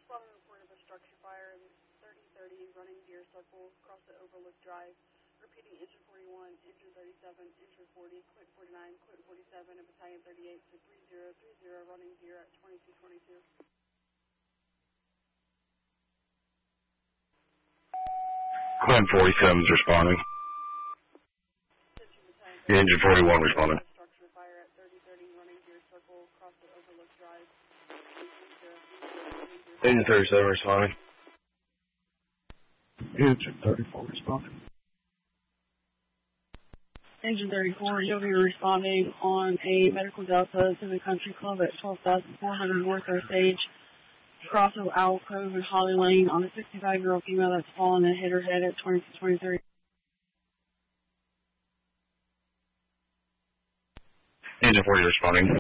Report of a structure fire in 3030 Running Deer Circle, across the Overlook Drive. Repeating, engine 41, engine 37, engine 40, quit 49, quit 47, and battalion 38 to 3030 Running Deer at 2222. Quinn 47 is responding. Engine 41 responding. Structure fire at 3030 Running Deer Circle, across the Overlook Drive. Engine 37 responding. Engine 34 responding. Engine 34, you'll be responding on a medical delta to the Country Club at 12,400 North Osage, across of Owl Cove and Holly Lane on a 65-year-old female that's fallen and hit her head at 2223. Engine 40 responding.